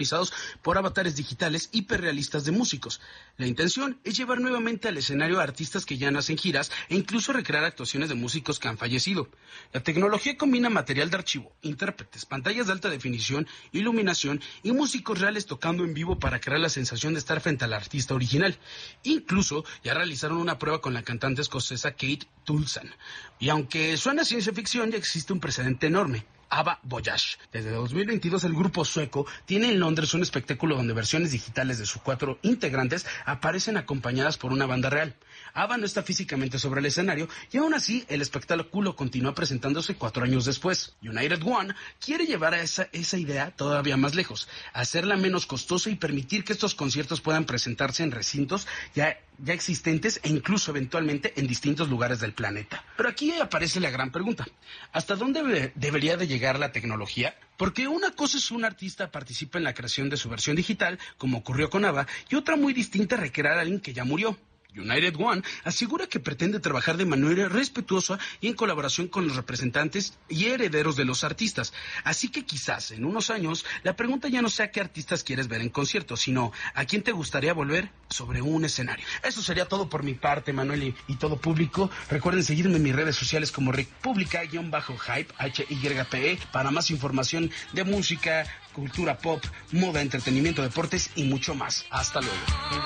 por avatares digitales hiperrealistas de músicos. La intención es llevar nuevamente al escenario a artistas que ya no hacen giras e incluso recrear actuaciones de músicos que han fallecido. La tecnología combina material de archivo, intérpretes, pantallas de alta definición, iluminación y músicos reales tocando en vivo para crear la sensación de estar frente al artista original. Incluso ya realizaron una prueba con la cantante escocesa Kate Tulsan. Y aunque suena ciencia ficción, ya existe un precedente enorme. ABBA Voyage. Desde 2022 el grupo sueco tiene en Londres un espectáculo donde versiones digitales de sus 4 integrantes aparecen acompañadas por una banda real. ABBA no está físicamente sobre el escenario y aún así el espectáculo continúa presentándose 4 años después. United One quiere llevar a esa idea todavía más lejos, hacerla menos costosa y permitir que estos conciertos puedan presentarse en recintos ya existentes e incluso eventualmente en distintos lugares del planeta. Pero aquí aparece la gran pregunta. ¿Hasta dónde debería de llegar la tecnología? Porque una cosa es un artista participa en la creación de su versión digital, como ocurrió con ABBA, y otra muy distinta recrear a alguien que ya murió. United One asegura que pretende trabajar de manera respetuosa y en colaboración con los representantes y herederos de los artistas. Así que quizás en unos años la pregunta ya no sea qué artistas quieres ver en concierto, sino a quién te gustaría volver sobre un escenario. Eso sería todo por mi parte, Manuel y todo público. Recuerden seguirme en mis redes sociales como República-Hype, HYPE, para más información de música, cultura pop, moda, entretenimiento, deportes y mucho más. Hasta luego.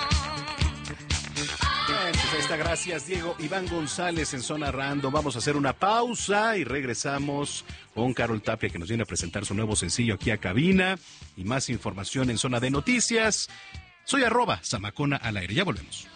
Pues ahí está, gracias Diego. Iván González en Zona Random. Vamos a hacer una pausa y regresamos con Carol Tapia, que nos viene a presentar su nuevo sencillo aquí a cabina, y más información en Zona de Noticias. Soy @Zamacona al aire. Ya volvemos.